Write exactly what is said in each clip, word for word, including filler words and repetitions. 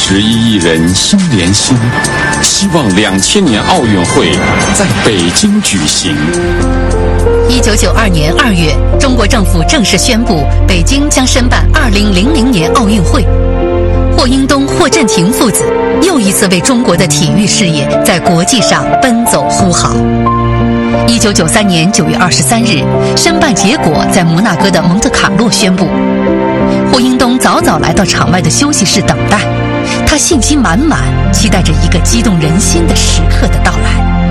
十一亿人心连心，希望两千年奥运会在北京举行。 一九九二年二月，中国政府正式宣布北京将申办二零零零年奥运会。霍英东、霍震霆父子又一次为中国的体育事业在国际上奔走呼号。一九九三年九月二十三日，申办结果在摩纳哥的蒙特卡洛宣布。霍英东早早来到场外的休息室等待，他信心满满，期待着一个激动人心的时刻的到来。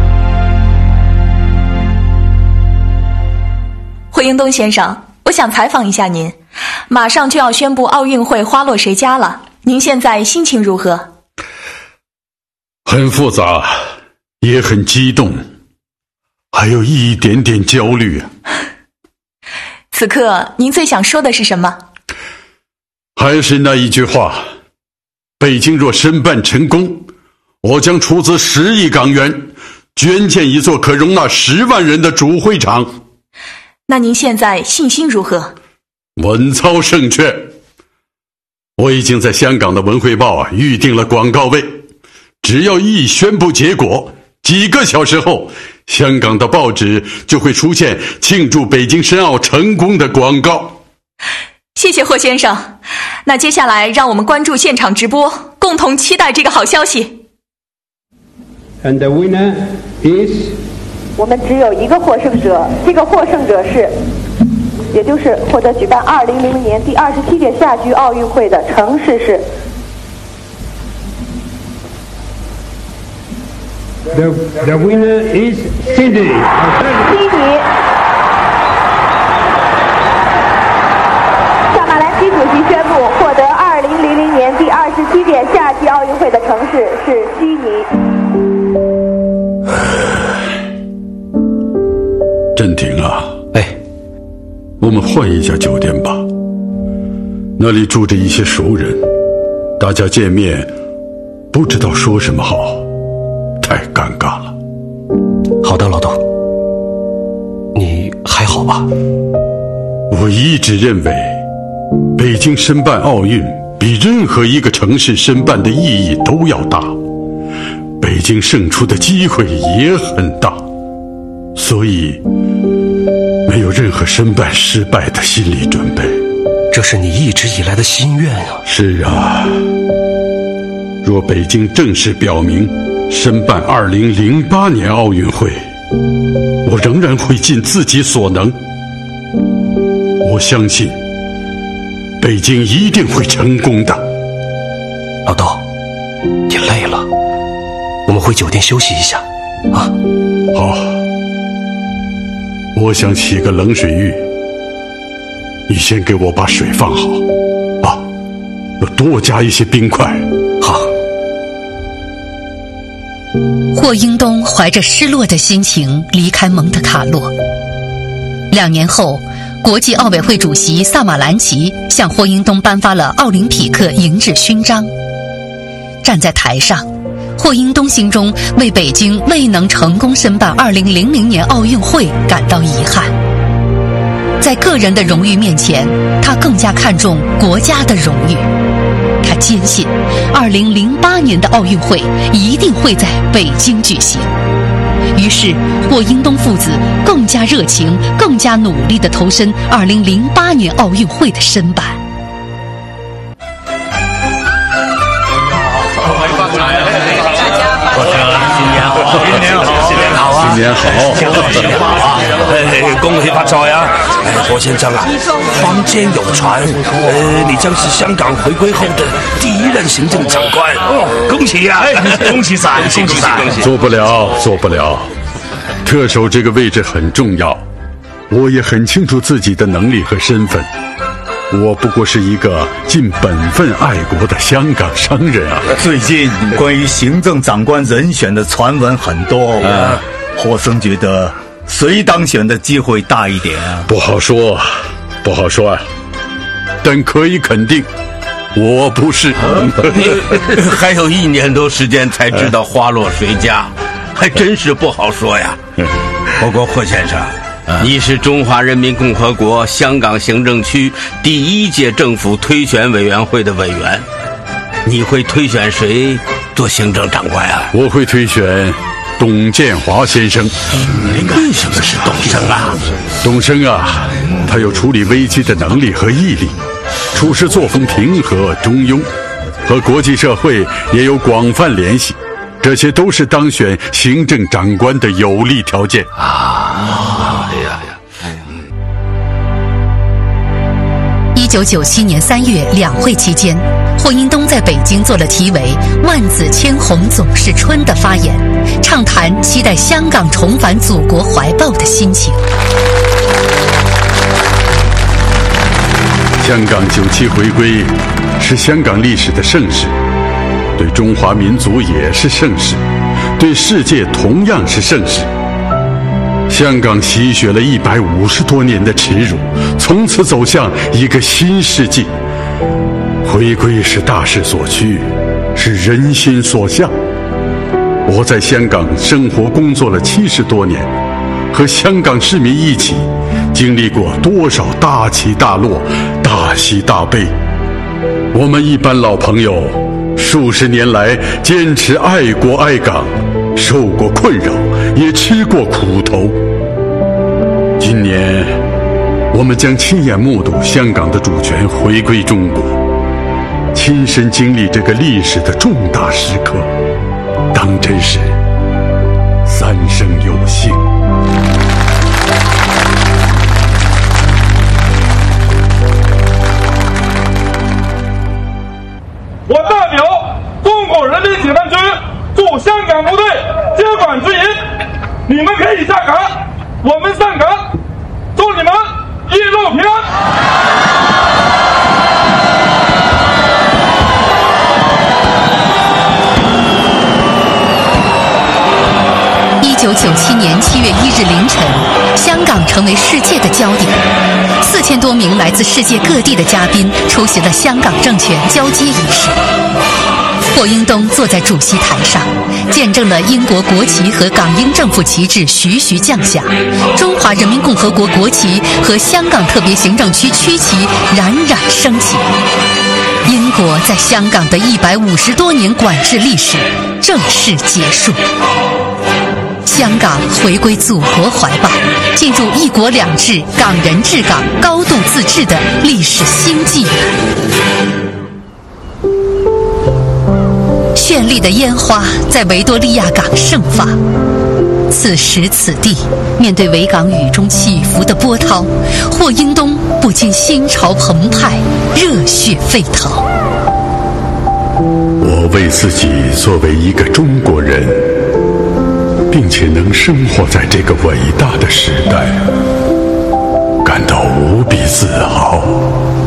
霍英东先生，我想采访一下您，马上就要宣布奥运会花落谁家了，您现在心情如何？ 很复杂，也很激动，还有一点点焦虑。 此刻您最想说的是什么？ 还是那一句话，北京若申办成功，我将出资十亿港元，捐建一座可容纳十万人的主会场。 那您现在信心如何？ 稳操胜券。我已经在香港的文汇报啊预定了广告位，只要一宣布结果，几个小时后，香港的报纸就会出现庆祝北京申奥成功的广告。 谢谢霍先生，那接下来让我们关注现场直播，共同期待这个好消息。 And the winner is 我们只有一个获胜者，这个获胜者是，也就是获得举办二零零零年第二十七届夏季奥运会的城市是。 The the winner is Sydney. 悉尼。萨马兰奇主席宣布，获得二零零零年第二十七届夏季奥运会的城市是悉尼。 振霆啊， 哎， 我们换一家酒店吧，那里住着一些熟人，大家见面不知道说什么好，太尴尬了。 好的，老董，你还好吧？ 我一直认为，北京申办奥运比任何一个城市申办的意义都要大，北京胜出的机会也很大，所以没有任何申办失败的心理准备。 这是你一直以来的心愿啊。 是啊，若北京正式表明申办二零零八年奥运会，我仍然会尽自己所能。我相信北京一定会成功的。 老豆，你累了，我们回酒店休息一下啊。 好，我想洗个冷水浴，你先给我把水放好啊，要多加一些冰块。 好。 霍英东怀着失落的心情离开蒙特卡洛。两年后，国际奥委会主席萨马兰奇向霍英东颁发了奥林匹克银质勋章。站在台上，霍英东心中为北京未能成功申办二零零零年奥运会感到遗憾。在个人的荣誉面前，他更加看重国家的荣誉。他坚信二零零八年的奥运会一定会在北京举行。于是霍英东父子更加热情更加努力地投身二零零八年奥运会的申办。 新年好，新年好啊！ 新年好， 新年好啊！哎，恭喜发财啊！哎，霍先生啊，坊间有传，呃，你将是香港回归后的第一任行政长官，哦，恭喜呀！恭喜晒，恭喜晒！ 做不了，做不了。特首这个位置很重要，我也很清楚自己的能力和身份。我不过是一个尽本分爱国的香港商人啊！ 最近关于行政长官人选的传闻很多，嗯，霍生觉得谁当选的机会大一点啊？ 不好说，不好说啊，但可以肯定，我不是。 还有一年多时间才知道花落谁家，还真是不好说呀。不过霍先生，你是中华人民共和国香港行政区第一届政府推选委员会的委员， 你会推选谁做行政长官啊？ 我会推选董建华先生。 为什么是董生啊？ 董生啊，他有处理危机的能力和毅力，处事作风平和中庸，和国际社会也有广泛联系，这些都是当选行政长官的有利条件啊！哎呀呀！ 一九九七年三月两会期间，霍英东在北京做了题为“万紫千红总是春”的发言，畅谈期待香港重返祖国怀抱的心情。 香港九七回归是香港历史的盛事，对中华民族也是盛事，对世界同样是盛事。香港吸血了一百五十多年的耻辱，从此走向一个新世纪。回归是大势所趋，是人心所向。我在香港生活工作了七十多年，和香港市民一起经历过多少大起大落、大喜大悲。我们一般老朋友数十年来坚持爱国爱港，受过困扰，也吃过苦头。今年我们将亲眼目睹香港的主权回归中国，亲身经历这个历史的重大时刻，当真是三生有幸。 我代表中国人民解放军驻香港部队接管指引，你们可以下岗，我们上岗，祝你们一路平安。 一九九七年七月一日凌晨，香港成为世界的焦点。四千多名来自世界各地的嘉宾出席了香港政权交接仪式。霍英东坐在主席台上，见证了英国国旗和港英政府旗帜徐徐降下，中华人民共和国国旗和香港特别行政区区旗冉冉升起。英国在香港的一百五十多年管制历史正式结束。香港回归祖国怀抱，进入一国两制、港人治港、高度自治的历史新纪元。绚丽的烟花在维多利亚港盛放。此时此地，面对维港雨中起伏的波涛，霍英东不禁心潮澎湃，热血沸腾。 我为自己作为一个中国人，并且能生活在这个伟大的时代，感到无比自豪。